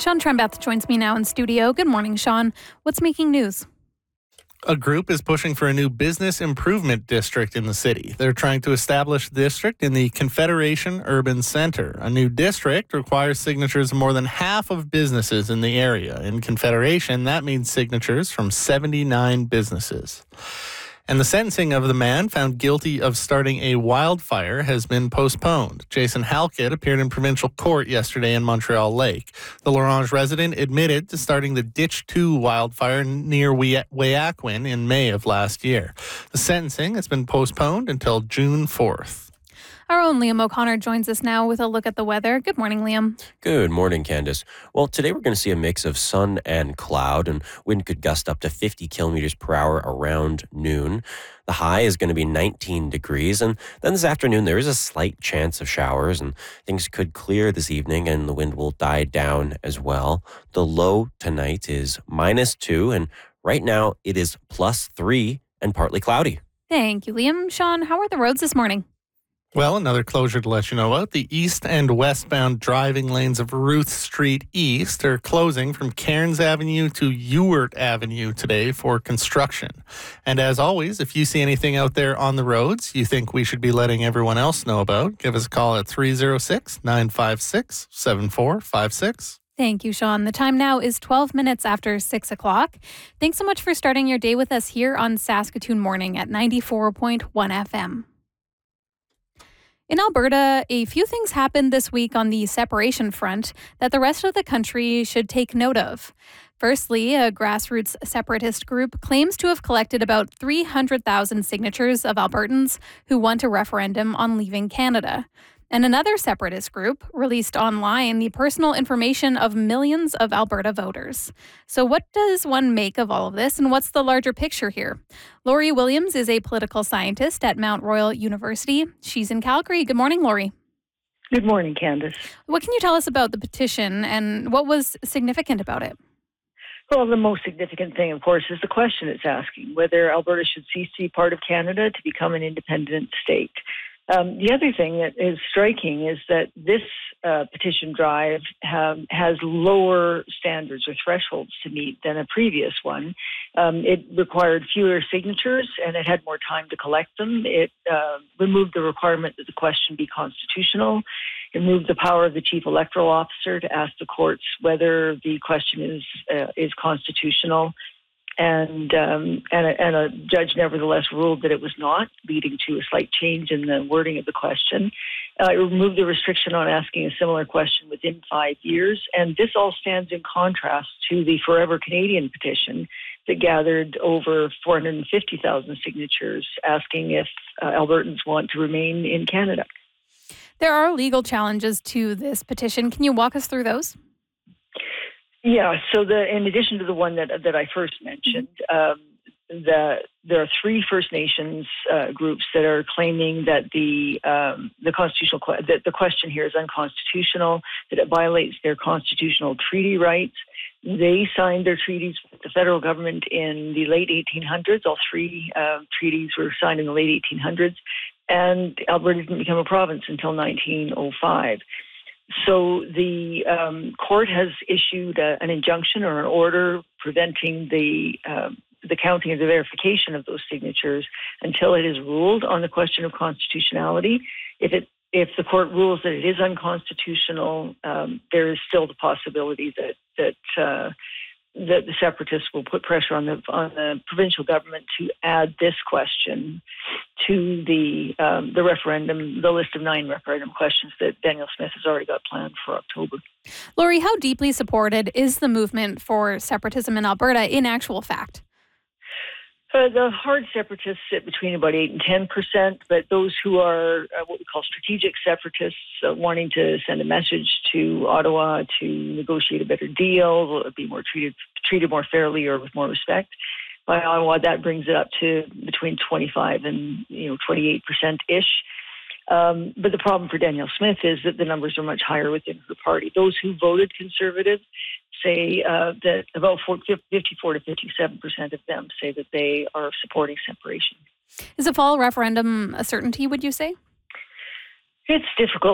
Sean Trembeth joins me now in studio. Good morning, Sean. What's making news? A group is pushing for a new business improvement district in the city. They're trying to establish a district in the Confederation Urban Center. A new district requires signatures of more than half of businesses in the area. In Confederation, that means signatures from 79 businesses. And the sentencing of the man found guilty of starting a wildfire has been postponed. Jason Halkett appeared in provincial court yesterday in Montreal Lake. The Lorange resident admitted to starting the Ditch 2 wildfire near Weyakwen in May of last year. The sentencing has been postponed until June 4th. Our own Liam O'Connor joins us now with a look at the weather. Good morning, Liam. Good morning, Candace. Well, today we're going to see a mix of sun and cloud, and wind could gust up to 50 kilometers per hour around noon. The high is going to be 19 degrees, and then this afternoon there is a slight chance of showers, and things could clear this evening, and the wind will die down as well. The low tonight is -2, and right now it is +3 and partly cloudy. Thank you, Liam. Sean, how are the roads this morning? Well, another closure to let you know about. The east and westbound driving lanes of Ruth Street East are closing from Cairns Avenue to Ewart Avenue today for construction. And as always, if you see anything out there on the roads you think we should be letting everyone else know about, give us a call at 306-956-7456. Thank you, Sean. The time now is 12 minutes after 6 o'clock. Thanks so much for starting your day with us here on Saskatoon Morning at 94.1 FM. In Alberta, a few things happened this week on the separation front that the rest of the country should take note of. Firstly, a grassroots separatist group claims to have collected about 300,000 signatures of Albertans who want a referendum on leaving Canada. And another separatist group released online the personal information of millions of Alberta voters. So what does one make of all of this, and what's the larger picture here? Laurie Williams is a political scientist at Mount Royal University. She's in Calgary. Good morning, Laurie. Good morning, Candace. What can you tell us about the petition, and what was significant about it? Well, the most significant thing, of course, is the question it's asking, whether Alberta should cease to be part of Canada to become an independent state. The other thing that is striking is that this petition drive has lower standards or thresholds to meet than a previous one. It required fewer signatures and it had more time to collect them. It removed the requirement that the question be constitutional. It removed the power of the chief electoral officer to ask the courts whether the question is constitutional. And a judge nevertheless ruled that it was not, leading to a slight change in the wording of the question. It removed the restriction on asking a similar question within 5 years. And this all stands in contrast to the Forever Canadian petition that gathered over 450,000 signatures asking if Albertans want to remain in Canada. There are legal challenges to this petition. Can you walk us through those? Yeah, so in addition to the one that I first mentioned, there are three First Nations groups that are claiming that the question here is unconstitutional, that it violates their constitutional treaty rights. They signed their treaties with the federal government in the late 1800s. All three treaties were signed in the late 1800s, and Alberta didn't become a province until 1905. So the court has issued an injunction or an order preventing the counting of the verification of those signatures until it is ruled on the question of constitutionality. If the court rules that it is unconstitutional, there is still the possibility that the separatists will put pressure on the provincial government to add this question to the referendum, the list of 9 referendum questions that Danielle Smith has already got planned for October. Laurie, how deeply supported is the movement for separatism in Alberta in actual fact? The hard separatists sit between about 8 and 10%, but those who are what we call strategic separatists, wanting to send a message to Ottawa to negotiate a better deal, be more treated more fairly or with more respect, by Ottawa, that brings it up to between 25 and 28%-ish. But the problem for Danielle Smith is that the numbers are much higher within her party. Those who voted Conservative say that about 54 to 57% of them say that they are supporting separation. Is a fall referendum a certainty, would you say? It's difficult